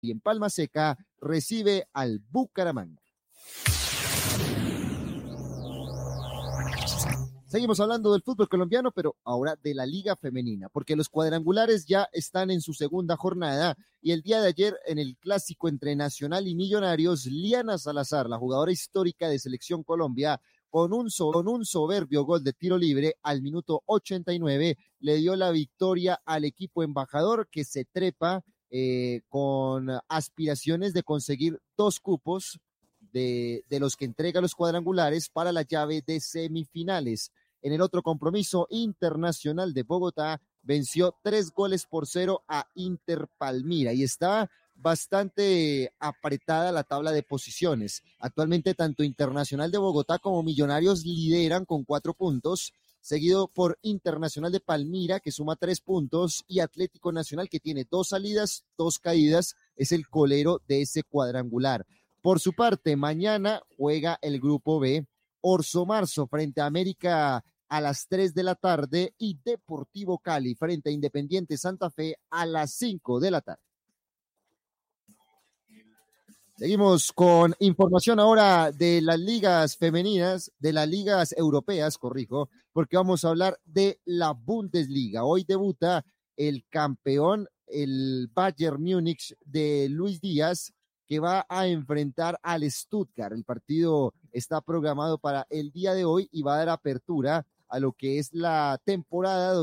y en Palma Seca recibe al Bucaramanga. Seguimos hablando del fútbol colombiano, pero ahora de la Liga Femenina, porque los cuadrangulares ya están en su segunda jornada y el día de ayer en el clásico entre Nacional y Millonarios, Liana Salazar, la jugadora histórica de Selección Colombia, con un soberbio gol de tiro libre al minuto 89, le dio la victoria al equipo embajador que se trepa con aspiraciones de conseguir 2 cupos de los que entrega los cuadrangulares para la llave de semifinales. En el otro compromiso, Internacional de Bogotá venció 3-0 a Inter Palmira y está bastante apretada la tabla de posiciones. Actualmente tanto Internacional de Bogotá como Millonarios lideran con 4 puntos, seguido por Internacional de Palmira que suma 3 puntos y Atlético Nacional que tiene 2 salidas, 2 caídas, es el colero de ese cuadrangular. Por su parte, mañana juega el grupo B, Orso Marzo frente a América a las 3 de la tarde y Deportivo Cali frente a Independiente Santa Fe a las 5 de la tarde. Seguimos con información ahora de las ligas femeninas, de las ligas europeas, porque vamos a hablar de la Bundesliga. Hoy debuta el campeón, el Bayern Múnich de Luis Díaz, que va a enfrentar al Stuttgart. El partido está programado para el día de hoy y va a dar apertura a lo que es la temporada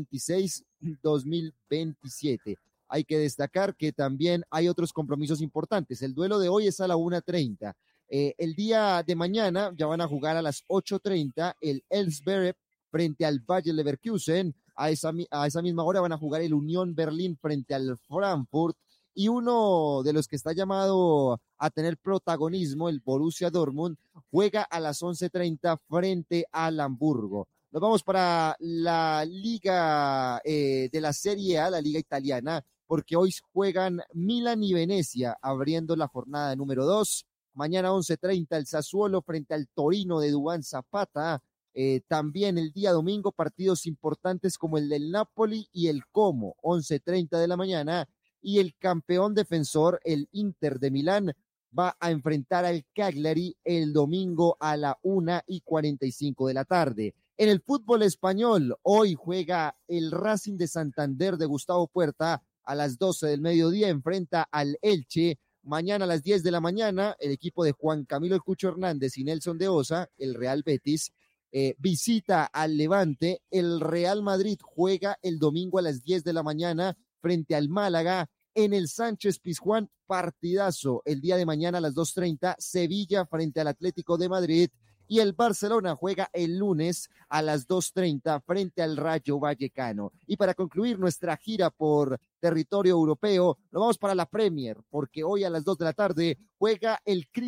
2026-2027. Hay que destacar que también hay otros compromisos importantes. El duelo de hoy es a la 1:30. El día de mañana ya van a jugar a las 8:30 el Elfsberg frente al Bayer Leverkusen. A esa misma hora van a jugar el Unión Berlín frente al Frankfurt. Y uno de los que está llamado a tener protagonismo, el Borussia Dortmund, juega a las 11:30 frente al Hamburgo. Nos vamos para la liga de la Serie A, la liga italiana, porque hoy juegan Milan y Venecia, abriendo la jornada número 2. Mañana 11:30 el Sassuolo frente al Torino de Duván Zapata. También el día domingo partidos importantes como el del Napoli y el Como, 11:30 de la mañana. Y el campeón defensor, el Inter de Milán, va a enfrentar al Cagliari el domingo a la 1:45 de la tarde. En el fútbol español, hoy juega el Racing de Santander de Gustavo Puerta a las 12 del mediodía, enfrenta al Elche. Mañana a las 10 de la mañana, el equipo de Juan Camilo El Cucho Hernández y Nelson de Osa, el Real Betis, visita al Levante. El Real Madrid juega el domingo a las 10 de la mañana frente al Málaga en el Sánchez Pizjuán, partidazo el día de mañana a las 2:30, Sevilla frente al Atlético de Madrid y el Barcelona juega el lunes a las 2:30 frente al Rayo Vallecano. Y para concluir nuestra gira por territorio europeo, nos vamos para la Premier, porque hoy a las 2 de la tarde juega el